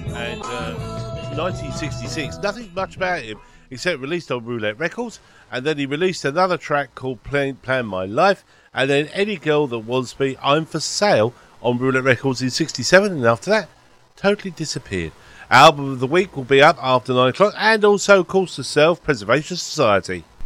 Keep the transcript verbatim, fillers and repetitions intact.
and uh, nineteen sixty-six. Nothing much about him except released on Roulette Records, and then he released another track called Plan, Plan My Life, and then Any Girl That Wants Me, I'm For Sale on Roulette Records in sixty-seven, and after that, totally disappeared. Album of the week will be up after nine o'clock, and also, of course, the Self Preservation Society.